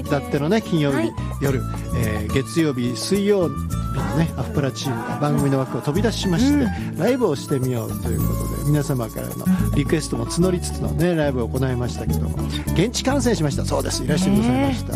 だってのね金曜日夜、月曜日水曜日のねアフプラチームが番組の枠を飛び出しまして、ライブをしてみようということで皆様からのリクエストも募りつつのねライブを行いましたけども、現地観戦しました。そうです、いらしてくださいました。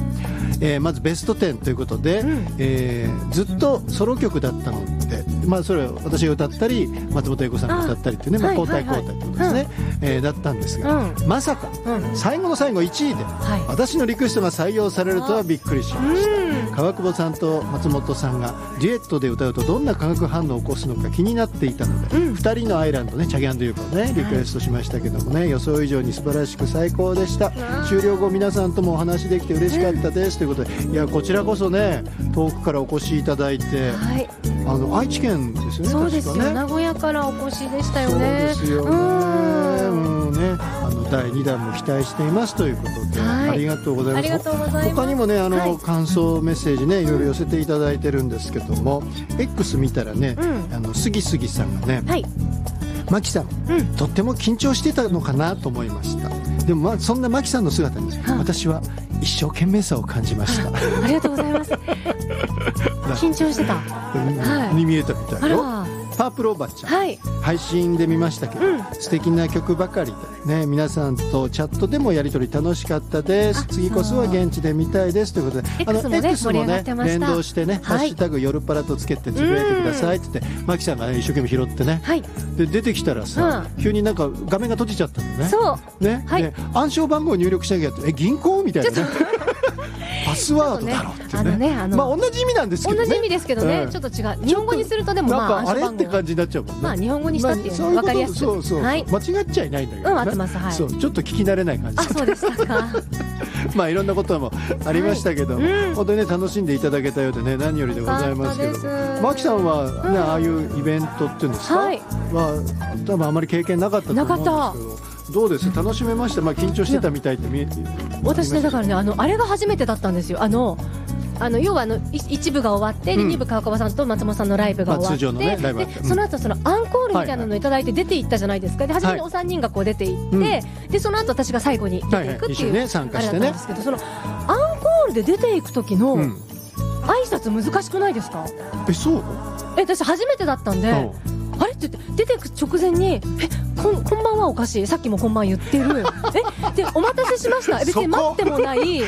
まずベスト10ということで、ずっとソロ曲だったので、それを私が歌ったり松本英子さんが歌ったりっていうね、交代交代ってことですね、だったんですが、まさか、最後の最後1位で、私のリクエストが採用されるとはびっくりしました。川久保さんと松本さんがデュエットで歌うとどんな化学反応を起こすのか気になっていたので、2人のアイランドね、チャギ&ユーコをねリクエストしましたけどもね、予想以上に素晴らしく最高でした。終了後皆さんともお話できて嬉しかったですということで、いやこちらこそね遠くからお越しいただいて、愛知県ですよね。 そうですよ、 ね、 名古屋からお越しでしたよね。 そうですよね、第2弾も期待していますということで、ありがとうございます。 ありがとうございます。 他にもね感想メッセージねいろいろ寄せていただいてるんですけども、X 見たらね、すぎすぎさんがね、マキさん、とっても緊張してたのかなと思いました。でも、そんなマキさんの姿に私は一生懸命さを感じました。 ありがとうございます。緊張してた、 に見えたみたいよ。パープルおばちゃん、配信で見ましたけど、素敵な曲ばかりで、ね、皆さんとチャットでもやり取り楽しかったです。次こそは現地で見たいですということで、X もね連動してね、ハッシュタグ夜パラとつけてつぶやいてくださいって言って、マキさんが、ね、一生懸命拾ってね、で出てきたらさ、急になんか画面が閉じちゃったのね。そうね、暗証番号入力しなきゃって、銀行みたいなねパスワードだろってね、同じ意味なんですけどね。同じ意味ですけどね、ちょっと違う。日本語にするとでもなんかあれって感じになっちゃうもんね。 日本語にしたっていうの分かりやすく、 間違っちゃいないんだけど、合ってます。そう、ちょっと聞き慣れない感じ。 そうでしたか。 いろんなこともありましたけど、本当にね楽しんでいただけたようでね、何よりでございますけど、マキさんはね、ああいうイベントっていうんですか、多分あまり経験なかったと思うんですけど。どうです、楽しめました？緊張してたみたいって見えて。 私ね、だからね、あれが初めてだったんですよ。要は一部が終わって、2部川久保さんと松本さんのライブが終わって、通常のねライブあって、その後アンコールみたいなのをいただいて出ていったじゃないですか。で初めにお三人がこう出ていって、でその後私が最後に出ていくっていう、 参加してね。 ですけど、そのアンコールで出ていく時の挨拶難しくないですか？ そう？ 私初めてだったんで、あれって言って出てく直前にこんばんはおかしい、さっきもこんばん言ってるでお待たせしました、別に待ってもない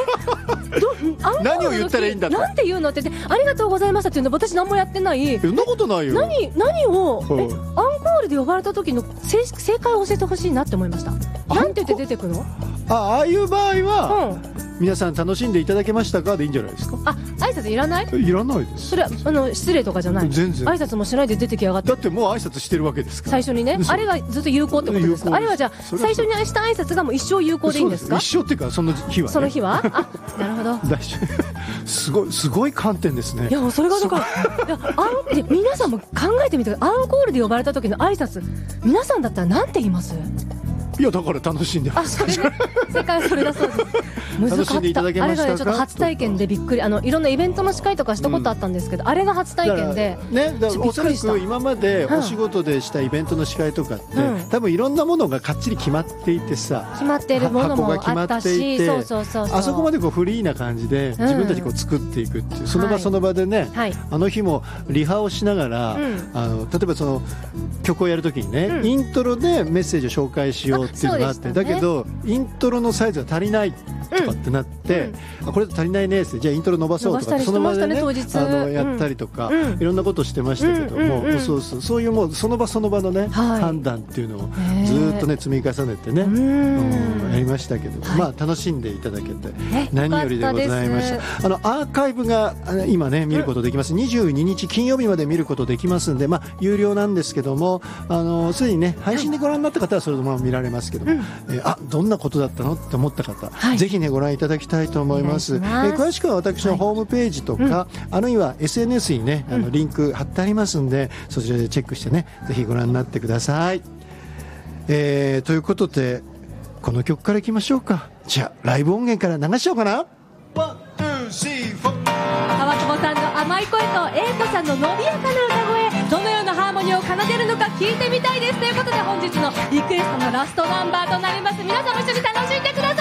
何を言ったらいいんだって、 なんて言うのって言って、ありがとうございましたって言うの、私何もやってない。 そんなことないよ。 何をアンコールで呼ばれた時の正解を教えてほしいなって思いました。なんて言って出てくの？ ああいう場合は、皆さん楽しんでいただけましたかでいいんじゃないですか。 挨拶いらない？ いらないです。 それは失礼とかじゃない。全然挨拶もしないで出てきやがって。 だってもう挨拶してるわけですから。 最初にね、あれがずっと有効ってことですか？あれはじゃあ最初にした挨拶がもう一生有効でいいんですか？ 一生っていうかその日はね。 その日はなるほど。 すごい観点ですね。 いやそれがだから皆さんも考えてみて、アンコールで呼ばれた時の挨拶、皆さんだったらなんて言います？ いやだから楽しんでそれね、正解はそれだそうです。難かった。 楽しんでいただけましたか？ あれがちょっと初体験でびっくり。いろんなイベントの司会とかしたことあったんですけど、あれが初体験でね、おそらく今までお仕事でしたイベントの司会とかって、多分いろんなものがかっちり決まっていてさ、 決まっているものもあったし、あそこまでフリーな感じで自分たち作っていくっていう、その場その場でね、あの日もリハをしながら、例えばその曲をやるときにね、イントロでメッセージを紹介しようっていうのがあって、だけどイントロのサイズが足りないとかってなって、これ足りないねって、じゃあイントロ伸ばそうとかその場でねやったりとか、いろんなことしてましたけども、そういうもうその場その場のね判断っていうのをずっとね積み重ねてねやりましたけど、楽しんでいただけて何よりでございました。アーカイブが今ね見ることできます。22日金曜日まで見ることできますんで、有料なんですけども、すでにね配信でご覧になった方はそれも見られますけども、どんなことだったのって思った方、ぜひねご覧いただきたいと思います。詳しくは私のホームページとか、あるいは SNS にねリンク貼ってありますんで、そちらでチェックしてねぜひご覧になってください。ということでこの曲からいきましょうか。じゃあライブ音源から流しようかな。 川久保さんの甘い声と英子さんの伸びやかな歌声、どのようなハーモニーを奏でるのか聞いてみたいです。ということで本日のリクエストのラストナンバーとなります。皆さんも一緒に楽しんでください。